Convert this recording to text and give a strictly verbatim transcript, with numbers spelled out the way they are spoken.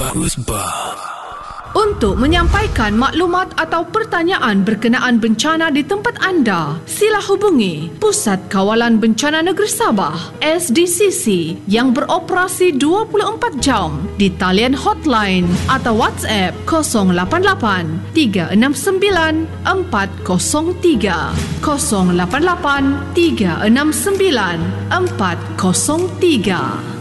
Khutbah. Untuk menyampaikan maklumat atau pertanyaan berkenaan bencana di tempat anda, sila hubungi Pusat Kawalan Bencana Negeri Sabah S D C C yang beroperasi dua puluh empat jam di talian hotline atau WhatsApp kosong lapan lapan tiga enam sembilan empat kosong tiga kosong lapan lapan tiga enam sembilan empat kosong tiga.